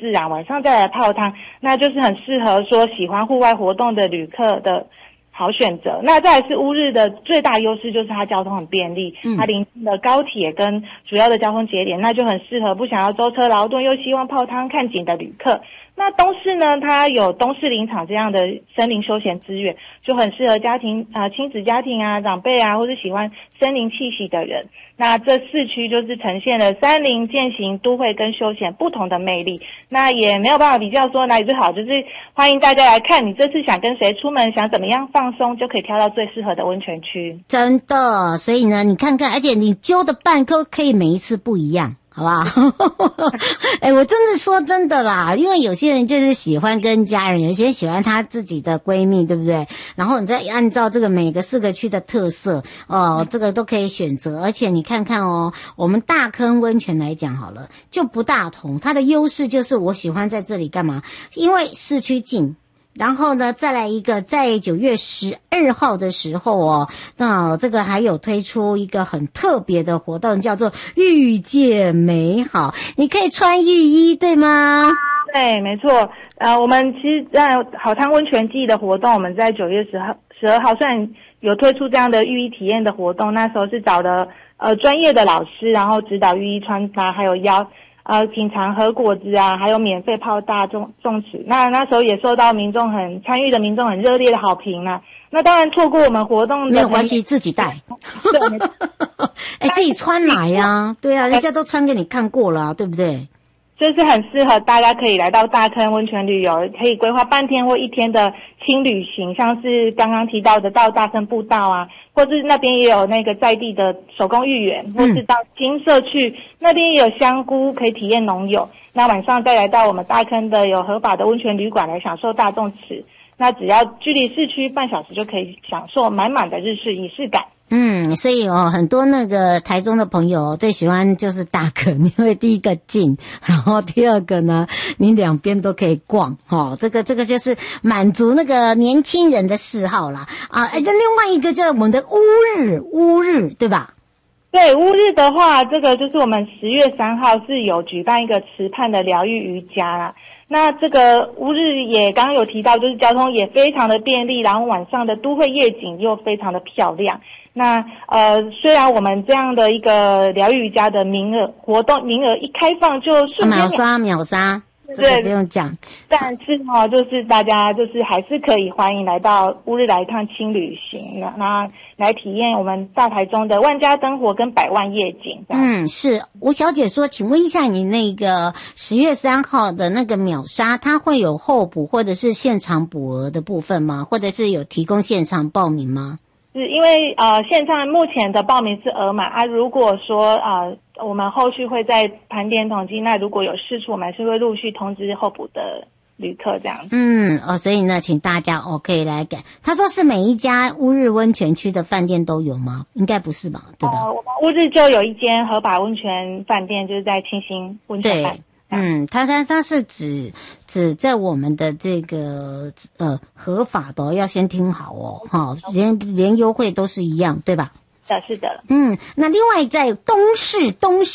自然，晚上再来泡汤，那就是很适合说喜欢户外活动的旅客的好选择。那再来是乌日的最大优势就是它交通很便利，它临近的高铁跟主要的交通节点，那就很适合不想要舟车劳顿又希望泡汤看景的旅客。那东势呢，它有东势林场这样的森林休闲资源，就很适合家庭亲子家庭啊、长辈啊，或是喜欢森林气息的人。那这4区就是呈现了山林、健行、都会跟休闲不同的魅力。那也没有办法比较说哪里最好，就是欢迎大家来看，你这次想跟谁出门，想怎么样放松，就可以挑到最适合的温泉区。 真的，所以呢，你看看，而且你揪的伴可以每一次不一样。好不好？我真的说真的啦，因为有些人就是喜欢跟家人，有些人喜欢她自己的闺蜜，对不对？然后你再按照这个每个4个区的特色，这个都可以选择。而且你看看哦，我们大坑温泉来讲好了，就不大同，它的优势就是我喜欢在这里干嘛？因为市区近。然后呢，再来一个，在9月12号的时候哦，那这个还有推出一个很特别的活动，叫做遇见美好。你可以穿浴衣，对吗？ 对，没错。我们其实在好汤温泉季的活动，我们在9月12号虽然有推出这样的浴衣体验的活动，那时候是找的专业的老师，然后指导浴衣穿搭，还有品尝和果子啊，还有免费泡大众池。那时候也受到参与的民众很热烈的好评啊。那当然错过我们活动的没有关系，自己带。自己穿来呀，对啊，人家都穿给你看过了，对不对？ 就是很适合大家可以来到大坑温泉旅游，可以规划半天或1天的轻旅行，像是刚刚提到的到大坑步道啊，或是那边也有那个在地的手工芋圆，或是到金社去，那边也有香菇可以体验农友。那晚上再来到我们大坑的有合法的温泉旅馆来享受大众池，那只要距离市区半小时就可以享受满满的日式仪式感。 所以很多那个台中的朋友最喜欢就是大坑，因为第一个近，然后第二个呢，你两边都可以逛，这个就是满足那个年轻人的嗜好啦。另外一个就是我们的乌日，对吧？ 对，乌日的话，这个就是我们10月3号是有举办一个池畔的疗愈瑜伽啦。那这个乌日也刚刚有提到，就是交通也非常的便利，然后晚上的都会夜景又非常的漂亮。那虽然我们这样的一个疗愈瑜伽的活动名额一开放就瞬间秒杀，这个不用讲。 但是就是大家就是还是可以欢迎来到乌日来一趟轻旅行，那来体验我们大台中的万家灯火跟百万夜景。 是吴小姐说，请问一下，你那个10月3号的那个秒杀，它会有候补或者是现场补额的部分吗？或者是有提供现场报名吗？ 是因为现在目前的报名是额满啊，如果说我们后续会再盘点统计，那如果有释出，我们还是会陆续通知候补的旅客这样子。 所以呢，请大家可以来改。他说是每一家乌日温泉区的饭店都有吗？应该不是吧，对吧？ 我们乌日就有一间合法温泉饭店，就是在清新温泉饭。 它是指在我们的这个合法的要先听好哦，连优惠都是一样，对吧？ 是的。 那另外在东市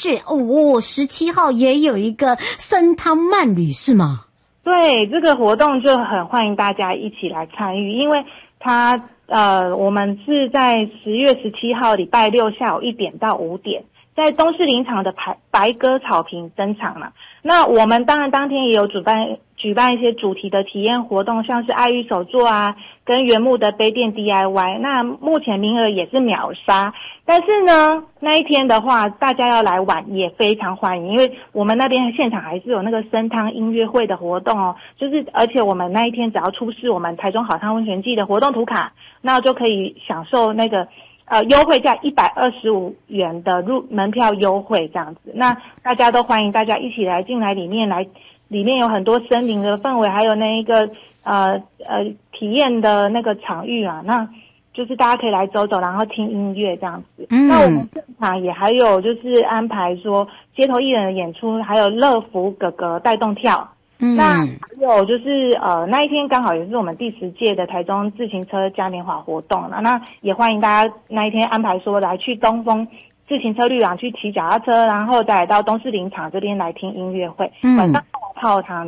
17号也有一个参汤慢旅是吗？ 对，这个活动就很欢迎大家一起来参与，因为它我们是在10月17号礼拜六下午1点到5点。在东势林场的白鸽草坪登场了。那我们当然当天也有举办一些主题的体验活动，像是爱玉手作啊，跟原木的杯垫 DIY。那目前名额也是秒杀，但是呢，那一天的话，大家要来玩也非常欢迎，因为我们那边现场还是有那个参汤音乐会的活动哦，而且我们那一天只要出示我们台中好汤温泉季的活动图卡，那就可以享受那个优惠价125元的门票优惠这样子。那大家都欢迎大家一起进来里面有很多森林的氛围，还有那一个体验的那个场域啊，那就是大家可以来走走，然后听音乐这样子。那我们现场也还有就是安排说街头艺人的演出，还有乐福哥哥带动跳。那还有就是那一天刚好也是我们第10届的台中自行车嘉年华活动了，那也欢迎大家那一天安排说来去东风自行车旅馆去骑脚踏车，然后再来到东势林场这边来听音乐会。晚上泡汤。